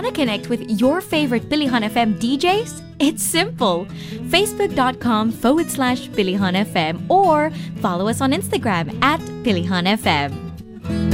Want to connect with your favorite Pilihan FM DJs? It's simple. Facebook.com/PilihanFM or follow us on Instagram at Pilihan FM.